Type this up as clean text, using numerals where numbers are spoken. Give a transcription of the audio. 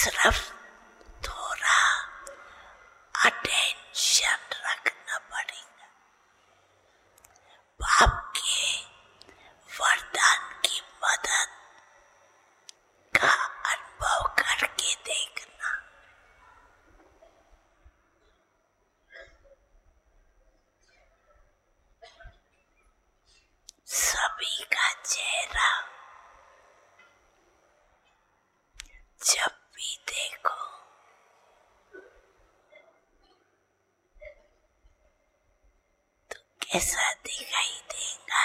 सिर्फ थोड़ा अटेंशन रखना पड़ेगा। बाप के वरदान की मदद का अनुभव करके देखना। सभी का चेहरा जब भी देखो तो कैसा दिखाई देगा?